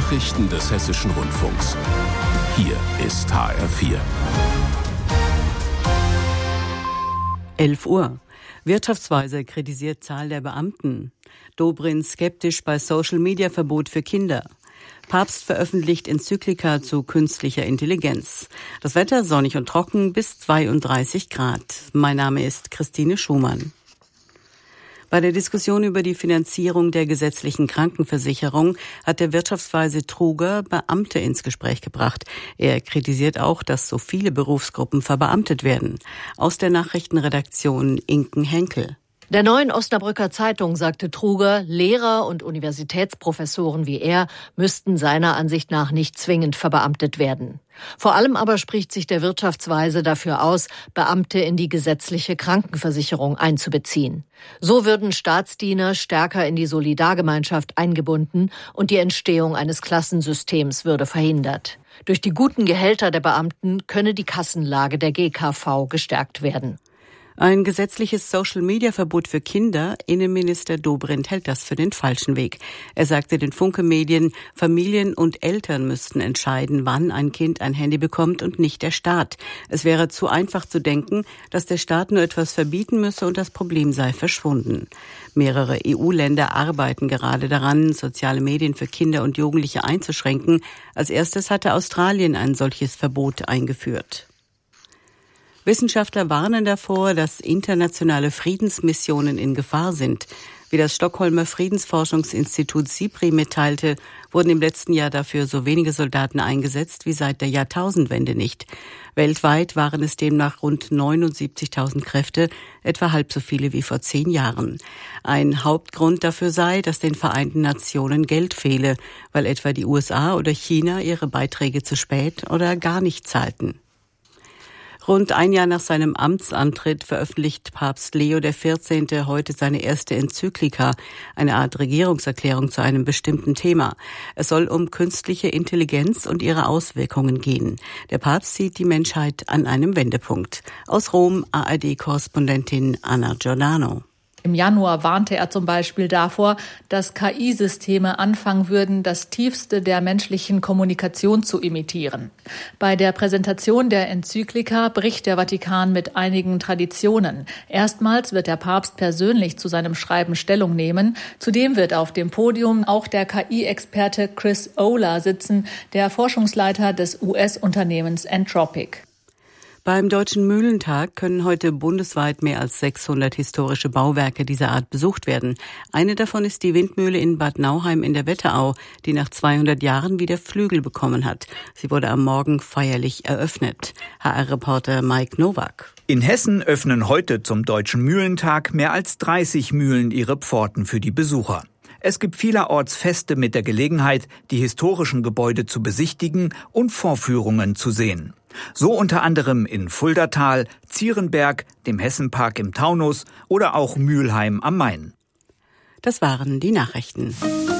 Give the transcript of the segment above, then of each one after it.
Nachrichten des Hessischen Rundfunks. Hier ist HR4. 11 Uhr. Wirtschaftsweise kritisiert Zahl der Beamten. Dobrindt skeptisch bei Social-Media-Verbot für Kinder. Papst veröffentlicht Enzyklika zu künstlicher Intelligenz. Das Wetter sonnig und trocken bis 32 Grad. Mein Name ist Christine Schumann. Bei der Diskussion über die Finanzierung der gesetzlichen Krankenversicherung hat der Wirtschaftsweise Truger Beamte ins Gespräch gebracht. Er kritisiert auch, dass so viele Berufsgruppen verbeamtet werden. Aus der Nachrichtenredaktion Inken Henkel. Der Neuen Osnabrücker Zeitung sagte Truger, Lehrer und Universitätsprofessoren wie er müssten seiner Ansicht nach nicht zwingend verbeamtet werden. Vor allem aber spricht sich der Wirtschaftsweise dafür aus, Beamte in die gesetzliche Krankenversicherung einzubeziehen. So würden Staatsdiener stärker in die Solidargemeinschaft eingebunden und die Entstehung eines Klassensystems würde verhindert. Durch die guten Gehälter der Beamten könne die Kassenlage der GKV gestärkt werden. Ein gesetzliches Social-Media-Verbot für Kinder. Innenminister Dobrindt hält das für den falschen Weg. Er sagte den Funke-Medien, Familien und Eltern müssten entscheiden, wann ein Kind ein Handy bekommt und nicht der Staat. Es wäre zu einfach zu denken, dass der Staat nur etwas verbieten müsse und das Problem sei verschwunden. Mehrere EU-Länder arbeiten gerade daran, soziale Medien für Kinder und Jugendliche einzuschränken. Als erstes hatte Australien ein solches Verbot eingeführt. Wissenschaftler warnen davor, dass internationale Friedensmissionen in Gefahr sind. Wie das Stockholmer Friedensforschungsinstitut SIPRI mitteilte, wurden im letzten Jahr dafür so wenige Soldaten eingesetzt wie seit der Jahrtausendwende nicht. Weltweit waren es demnach rund 79.000 Kräfte, etwa halb so viele wie vor 10 Jahren. Ein Hauptgrund dafür sei, dass den Vereinten Nationen Geld fehle, weil etwa die USA oder China ihre Beiträge zu spät oder gar nicht zahlten. Rund ein Jahr nach seinem Amtsantritt veröffentlicht Papst Leo XIV. Heute seine erste Enzyklika, eine Art Regierungserklärung zu einem bestimmten Thema. Es soll um künstliche Intelligenz und ihre Auswirkungen gehen. Der Papst sieht die Menschheit an einem Wendepunkt. Aus Rom ARD-Korrespondentin Anna Giordano. Im Januar warnte er zum Beispiel davor, dass KI-Systeme anfangen würden, das Tiefste der menschlichen Kommunikation zu imitieren. Bei der Präsentation der Enzyklika bricht der Vatikan mit einigen Traditionen. Erstmals wird der Papst persönlich zu seinem Schreiben Stellung nehmen. Zudem wird auf dem Podium auch der KI-Experte Chris Olah sitzen, der Forschungsleiter des US-Unternehmens Anthropic. Beim Deutschen Mühlentag können heute bundesweit mehr als 600 historische Bauwerke dieser Art besucht werden. Eine davon ist die Windmühle in Bad Nauheim in der Wetterau, die nach 200 Jahren wieder Flügel bekommen hat. Sie wurde am Morgen feierlich eröffnet. HR-Reporter Mike Nowak. In Hessen öffnen heute zum Deutschen Mühlentag mehr als 30 Mühlen ihre Pforten für die Besucher. Es gibt vielerorts Feste mit der Gelegenheit, die historischen Gebäude zu besichtigen und Vorführungen zu sehen. So unter anderem in Fuldatal, Zierenberg, dem Hessenpark im Taunus oder auch Mülheim am Main. Das waren die Nachrichten.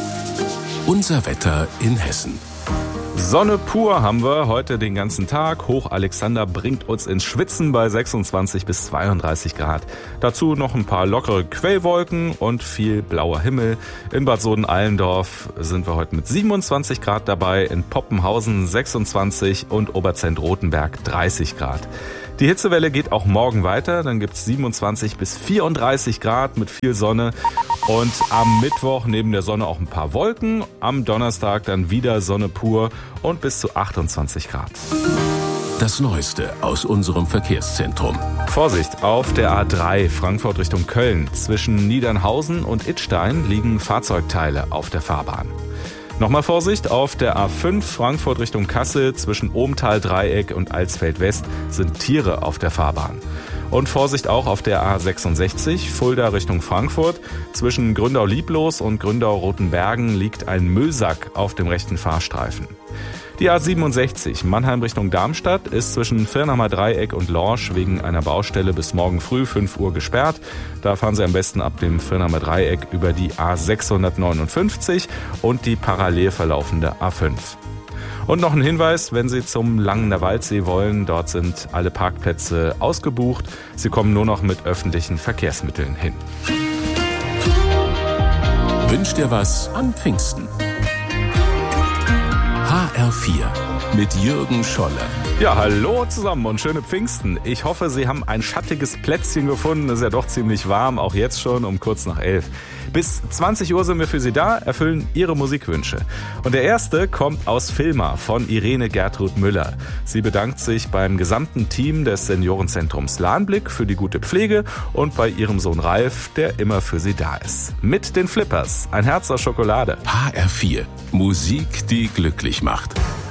Unser Wetter in Hessen. Sonne pur haben wir heute den ganzen Tag. Hoch Alexander bringt uns ins Schwitzen bei 26 bis 32 Grad. Dazu noch ein paar lockere Quellwolken und viel blauer Himmel. In Bad Sohn-Allendorf sind wir heute mit 27 Grad dabei, in Poppenhausen 26 und Oberzent-Rotenberg 30 Grad. Die Hitzewelle geht auch morgen weiter, dann gibt's 27 bis 34 Grad mit viel Sonne und am Mittwoch neben der Sonne auch ein paar Wolken, am Donnerstag dann wieder Sonne pur und bis zu 28 Grad. Das Neueste aus unserem Verkehrszentrum. Vorsicht, auf der A3 Frankfurt Richtung Köln. Zwischen Niedernhausen und Idstein liegen Fahrzeugteile auf der Fahrbahn. Nochmal Vorsicht, auf der A5 Frankfurt Richtung Kassel zwischen Ohmtal-Dreieck und Alsfeld-West sind Tiere auf der Fahrbahn. Und Vorsicht auch auf der A66 Fulda Richtung Frankfurt. Zwischen Gründau-Lieblos und Gründau-Rotenbergen liegt ein Müllsack auf dem rechten Fahrstreifen. Die A67 Mannheim Richtung Darmstadt ist zwischen Firnheimer Dreieck und Lorsch wegen einer Baustelle bis morgen früh 5 Uhr gesperrt. Da fahren Sie am besten ab dem Firnheimer Dreieck über die A659 und die parallel verlaufende A5. Und noch ein Hinweis, wenn Sie zum Langener Waldsee wollen, dort sind alle Parkplätze ausgebucht. Sie kommen nur noch mit öffentlichen Verkehrsmitteln hin. Wünsch dir was an Pfingsten. HR4 mit Jürgen Scholle. Ja, hallo zusammen und schöne Pfingsten. Ich hoffe, Sie haben ein schattiges Plätzchen gefunden. Es ist ja doch ziemlich warm, auch jetzt schon um kurz nach 11. Bis 20 Uhr sind wir für Sie da, erfüllen Ihre Musikwünsche. Und der erste kommt aus Vilma von Irene Gertrud Müller. Sie bedankt sich beim gesamten Team des Seniorenzentrums Lahnblick für die gute Pflege und bei ihrem Sohn Ralf, der immer für sie da ist. Mit den Flippers, ein Herz aus Schokolade. HR4, Musik, die glücklich macht.